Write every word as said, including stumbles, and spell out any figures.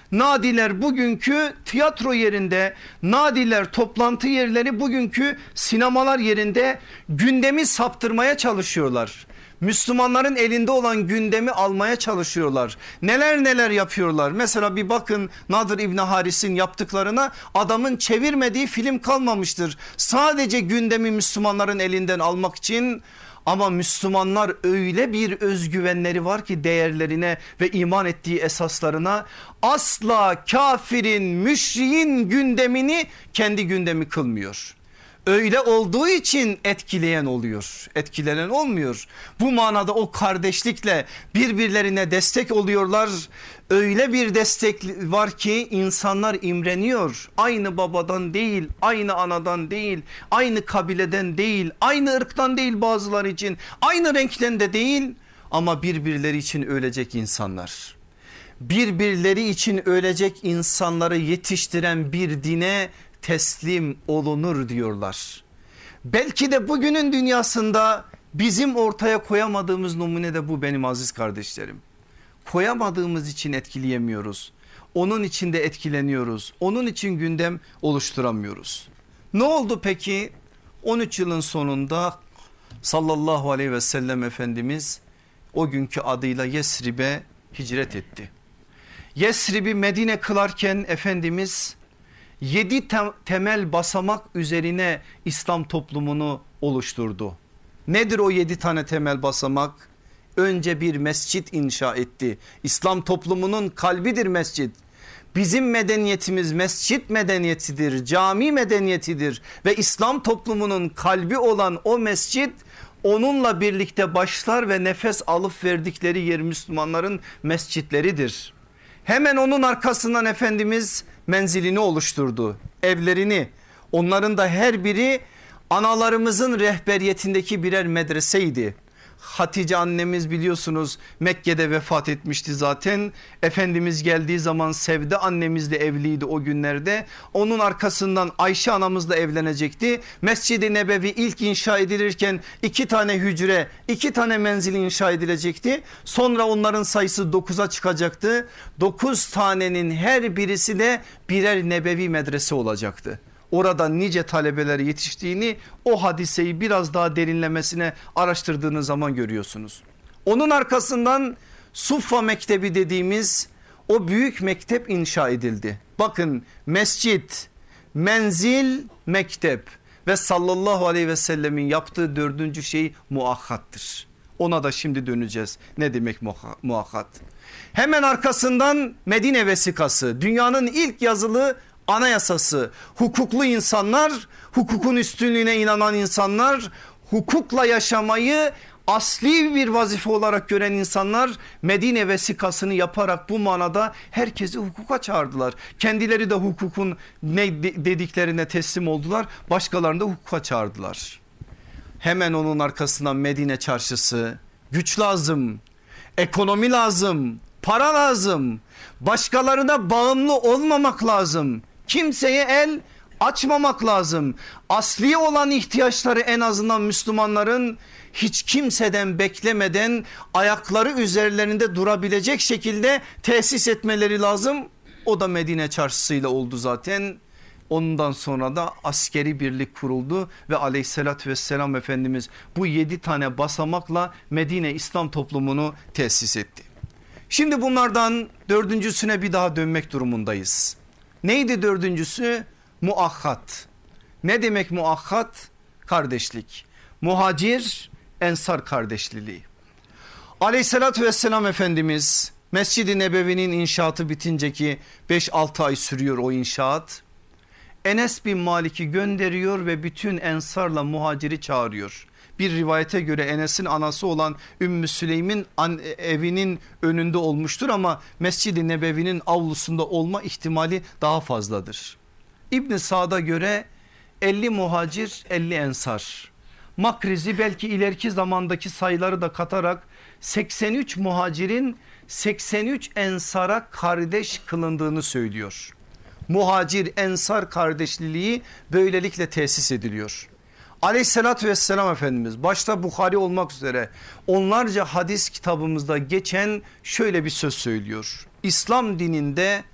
Nadiler bugünkü tiyatro yerinde, nadiler toplantı yerleri bugünkü sinemalar yerinde gündemi saptırmaya çalışıyorlar. Müslümanların elinde olan gündemi almaya çalışıyorlar. Neler neler yapıyorlar. Mesela bir bakın Nadir İbni Haris'in yaptıklarına, adamın çevirmediği film kalmamıştır. Sadece gündemi Müslümanların elinden almak için. Ama Müslümanlar öyle bir özgüvenleri var ki değerlerine ve iman ettiği esaslarına, asla kafirin, müşriğin gündemini kendi gündemi kılmıyor. Öyle olduğu için etkileyen oluyor, etkilenen olmuyor. Bu manada o kardeşlikle birbirlerine destek oluyorlar. Öyle bir destek var ki insanlar imreniyor. Aynı babadan değil, aynı anadan değil, aynı kabileden değil, aynı ırktan değil bazıları için, aynı renkten de değil, ama birbirleri için ölecek insanlar. Birbirleri için ölecek insanları yetiştiren bir dine teslim olunur diyorlar. Belki de bugünün dünyasında bizim ortaya koyamadığımız numune de bu benim aziz kardeşlerim. Koyamadığımız için etkileyemiyoruz. Onun için de etkileniyoruz. Onun için gündem oluşturamıyoruz. Ne oldu peki? on üç yılın sonunda sallallahu aleyhi ve sellem Efendimiz o günkü adıyla Yesrib'e hicret etti. Yesrib'i Medine kılarken Efendimiz yedi temel basamak üzerine İslam toplumunu oluşturdu. Nedir o yedi tane temel basamak? Önce bir mescit inşa etti. İslam toplumunun kalbidir mescit. Bizim medeniyetimiz mescit medeniyetidir, cami medeniyetidir ve İslam toplumunun kalbi olan o mescit onunla birlikte başlar ve nefes alıp verdikleri yer Müslümanların mescitleridir. Hemen onun arkasından Efendimiz menzilini oluşturdu, evlerini. Onların da her biri analarımızın rehberiyetindeki birer medreseydi. Hatice annemiz biliyorsunuz Mekke'de vefat etmişti zaten. Efendimiz geldiği zaman Sevde annemizle evliydi o günlerde. Onun arkasından Ayşe anamızla evlenecekti. Mescid-i Nebevi ilk inşa edilirken iki tane hücre, iki tane menzil inşa edilecekti. Sonra onların sayısı dokuza çıkacaktı. Dokuz tanenin her birisi de birer nebevi medrese olacaktı. Orada nice talebeler yetiştiğini, o hadiseyi biraz daha derinlemesine araştırdığınız zaman görüyorsunuz. Onun arkasından Suffa Mektebi dediğimiz o büyük mektep inşa edildi. Bakın, mescit, menzil, mektep ve sallallahu aleyhi ve sellemin yaptığı dördüncü şey muakkattır. Ona da şimdi döneceğiz. Ne demek muakkat? Hemen arkasından Medine vesikası, dünyanın ilk yazılı anayasası. Hukuklu insanlar, hukukun üstünlüğüne inanan insanlar, hukukla yaşamayı asli bir vazife olarak gören insanlar Medine vesikasını yaparak bu manada herkesi hukuka çağırdılar. Kendileri de hukukun ne dediklerine teslim oldular, başkalarını da hukuka çağırdılar. Hemen onun arkasından Medine çarşısı, güç lazım, ekonomi lazım, para lazım, başkalarına bağımlı olmamak lazım. Kimseye el açmamak lazım. Asli olan ihtiyaçları en azından Müslümanların hiç kimseden beklemeden ayakları üzerlerinde durabilecek şekilde tesis etmeleri lazım. O da Medine çarşısıyla oldu zaten. Ondan sonra da askeri birlik kuruldu ve aleyhissalatü vesselam Efendimiz bu yedi tane basamakla Medine İslam toplumunu tesis etti. Şimdi bunlardan dördüncüsüne bir daha dönmek durumundayız. Neydi dördüncüsü? Muakkat. Ne demek muakkat? Kardeşlik. Muhacir ensar kardeşliliği. Aleyhissalatü vesselam Efendimiz Mescid-i Nebevi'nin inşaatı bitince, ki beş altı ay sürüyor o inşaat, Enes bin Malik'i gönderiyor ve bütün ensarla muhaciri çağırıyor. Bir rivayete göre Enes'in anası olan Ümmü Süleym'in evinin önünde olmuştur ama Mescid-i Nebevi'nin avlusunda olma ihtimali daha fazladır. İbn Sa'd'a göre elli muhacir elli ensar. Makrizi belki ileriki zamandaki sayıları da katarak seksen üç muhacirin seksen üç ensara kardeş kılındığını söylüyor. Muhacir ensar kardeşliliği böylelikle tesis ediliyor. Aleyhissalatü vesselam Efendimiz başta Bukhari olmak üzere onlarca hadis kitabımızda geçen şöyle bir söz söylüyor. İslam dininde